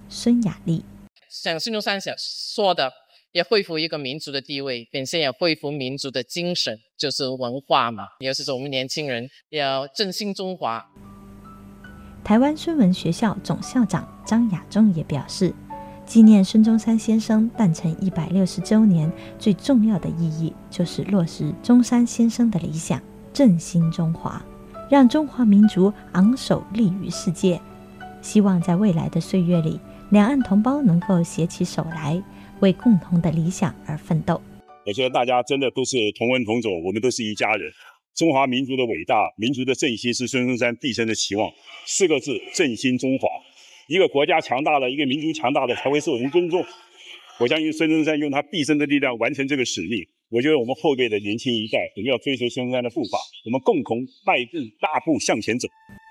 孙雅丽。 像孙中山想说的，也恢复一个民族的地位，并且也恢复民族的精神，就是文化嘛。尤其是我们年轻人要振兴中华。 台湾孙文学校总校长张亚中也表示，纪念孙中山先生诞辰160周年，最重要的意义就是落实中山先生的理想，振兴中华，让中华民族昂首立于世界。希望在未来的岁月里，两岸同胞能够携起手来，为共同的理想而奋斗。 我觉得大家真的都是同文同种，我们都是一家人。中华民族的伟大，民族的振兴是孙中山毕生的期望，4个字：振兴中华。一个国家强大了，一个民族强大了，才会受人尊重。我相信孙中山用他毕生的力量完成这个使命。我觉得我们后辈的年轻一代，我们要追随孙中山的步伐，我们共同大步向前走。